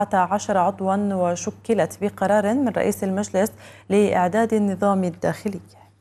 10 عضوا وشكلت بقرار من رئيس المجلس لإعداد النظام الداخلي.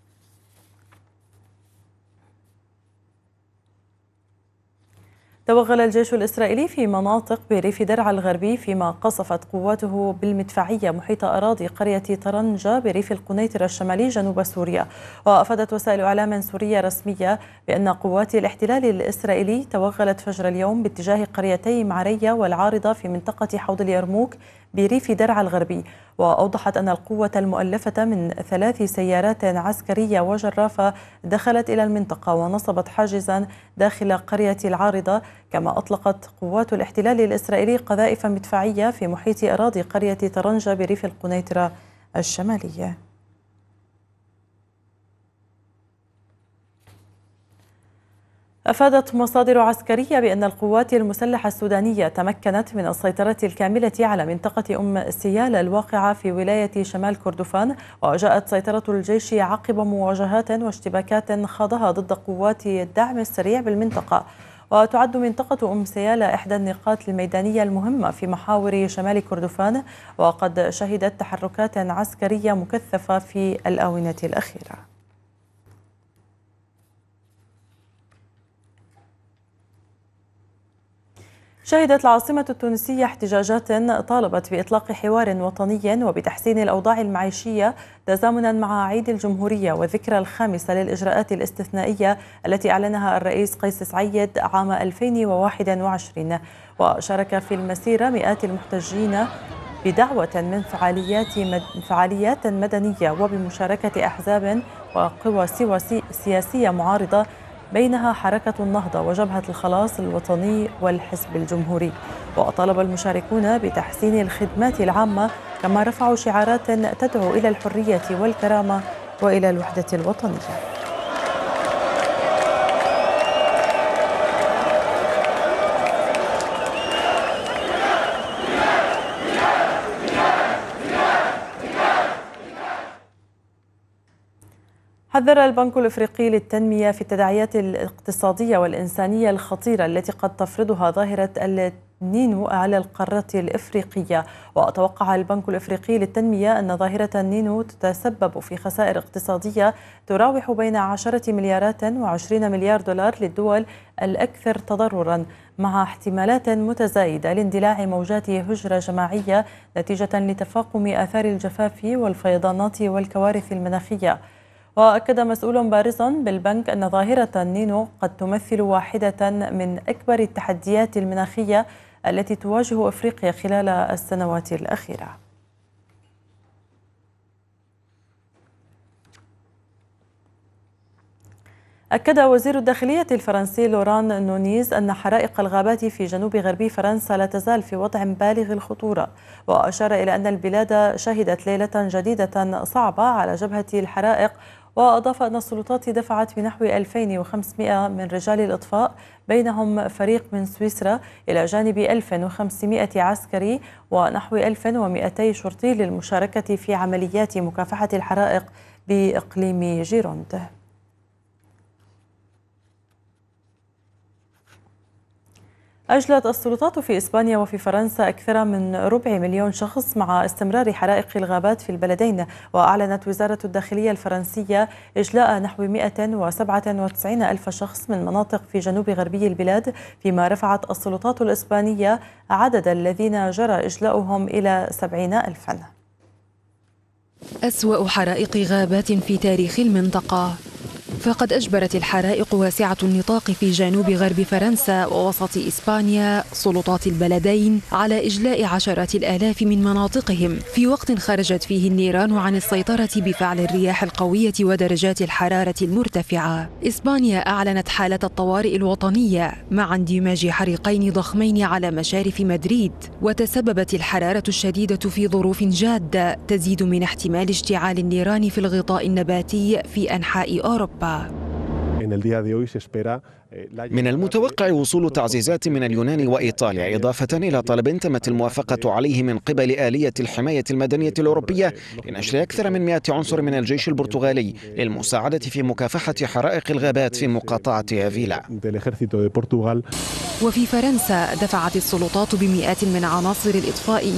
توغل الجيش الإسرائيلي في مناطق بريف درعا الغربي فيما قصفت قواته بالمدفعية محيط أراضي قرية طرنجة بريف القنيطرة الشمالي جنوب سوريا. وأفادت وسائل إعلام سورية رسمية بأن قوات الاحتلال الإسرائيلي توغلت فجر اليوم باتجاه قريتي معرية والعارضة في منطقة حوض اليرموك بريف درعا الغربي. وأوضحت أن القوة المؤلفة من 3 سيارات عسكرية وجرافة دخلت إلى المنطقة ونصبت حاجزا داخل قرية العارضة. كما أطلقت قوات الاحتلال الإسرائيلي قذائف مدفعية في محيط أراضي قرية طرنجة بريف القنيطرة الشمالية. أفادت مصادر عسكرية بأن القوات المسلحة السودانية تمكنت من السيطرة الكاملة على منطقة أم سيال الواقعة في ولاية شمال كردفان. وجاءت سيطرة الجيش عقب مواجهات واشتباكات خاضها ضد قوات الدعم السريع بالمنطقة. وتعد منطقة أم سيال إحدى النقاط الميدانية المهمة في محاور شمال كردفان، وقد شهدت تحركات عسكرية مكثفة في الآونة الأخيرة. شهدت العاصمة التونسية احتجاجات طالبت بإطلاق حوار وطني وبتحسين الأوضاع المعيشية تزامنا مع عيد الجمهورية والذكرى ال5 للإجراءات الاستثنائية التي أعلنها الرئيس قيس سعيد عام 2021. وشارك في المسيرة مئات المحتجين بدعوة من فعاليات مدنية وبمشاركة أحزاب وقوى سياسية معارضة بينها حركة النهضة وجبهة الخلاص الوطني والحزب الجمهوري. وطالب المشاركون بتحسين الخدمات العامة، كما رفعوا شعارات تدعو إلى الحرية والكرامة وإلى الوحدة الوطنية. حذر البنك الإفريقي للتنمية في التداعيات الاقتصادية والإنسانية الخطيرة التي قد تفرضها ظاهرة النينو على القارة الإفريقية. وتوقع البنك الإفريقي للتنمية أن ظاهرة النينو تتسبب في خسائر اقتصادية تراوح بين 10 مليارات و20 مليار دولار للدول الأكثر تضررا، مع احتمالات متزايدة لاندلاع موجات هجرة جماعية نتيجة لتفاقم آثار الجفاف والفيضانات والكوارث المناخية. وأكد مسؤول بارز بالبنك أن ظاهرة النينو قد تمثل واحدة من أكبر التحديات المناخية التي تواجه أفريقيا خلال السنوات الأخيرة. أكد وزير الداخلية الفرنسي لوران نونيز أن حرائق الغابات في جنوب غربي فرنسا لا تزال في وضع بالغ الخطورة. وأشار إلى أن البلاد شهدت ليلة جديدة صعبة على جبهة الحرائق. وأضاف أن السلطات دفعت بنحو 2500 من رجال الإطفاء، بينهم فريق من سويسرا، إلى جانب 1500 عسكري ونحو 1200 شرطي للمشاركة في عمليات مكافحة الحرائق بإقليم جيروند. أجلت السلطات في إسبانيا وفي فرنسا أكثر من 250,000 شخص مع استمرار حرائق الغابات في البلدين. وأعلنت وزارة الداخلية الفرنسية إجلاء نحو 197,000 شخص من مناطق في جنوب غربي البلاد، فيما رفعت السلطات الإسبانية عدد الذين جرى إجلاؤهم إلى 70,000. أسوأ حرائق غابات في تاريخ المنطقة، فقد أجبرت الحرائق واسعة النطاق في جنوب غرب فرنسا ووسط إسبانيا سلطات البلدين على إجلاء عشرات الآلاف من مناطقهم في وقت خرجت فيه النيران عن السيطرة بفعل الرياح القوية ودرجات الحرارة المرتفعة. إسبانيا أعلنت حالة الطوارئ الوطنية مع اندماج حريقين ضخمين على مشارف مدريد، وتسببت الحرارة الشديدة في ظروف جادة تزيد من احتمال اشتعال النيران في الغطاء النباتي في أنحاء أوروبا. من المتوقع وصول تعزيزات من اليونان وإيطاليا، إضافة إلى طلب تمت الموافقة عليه من قبل آلية الحماية المدنية الأوروبية لنشر أكثر من 100 عنصر من الجيش البرتغالي للمساعدة في مكافحة حرائق الغابات في مقاطعة أفيلا. وفي فرنسا دفعت السلطات بمئات من عناصر الإطفاء